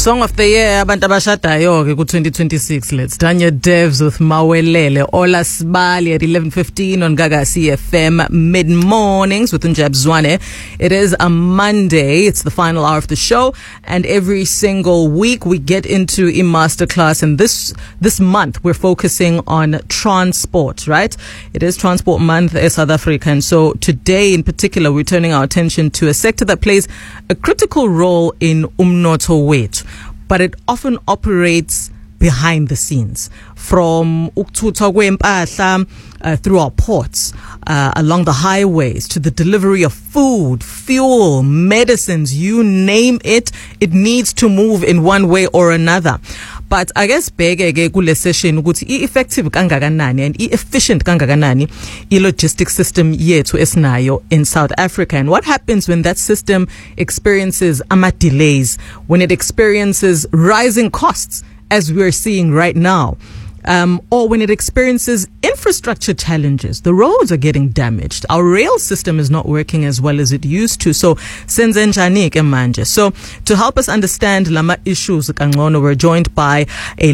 Song of the Year abantu abashadayo ke ku 2026. Let's Tanya Devs with Mawelele. Ola Sibali at 11:15 on Gaga CFM mid mornings with Njab Zwane. It is a Monday. It's the final hour of the show, and every single week we get into a masterclass. And this month we're focusing on transport. Right? It is Transport Month in South Africa, and so today in particular we're turning our attention to a sector that plays a critical role in umnotho wethu, but it often operates behind the scenes, from ukuthuthwa kwempahla through our ports, along the highways, to the delivery of food, fuel, medicines, you name it, it needs to move in one way or another. But I guess bheke kule session ukuthi effective kangakanani and efficient kangakanani logistics system yethu esinayo in South Africa, and what happens when that system experiences delays, when it experiences rising costs as we're seeing right now, or when it experiences infrastructure challenges. The roads are getting damaged. Our rail system is not working as well as it used to. So, senzenjani ke manje. So, to help us understand lama issues kangcono, we're joined by a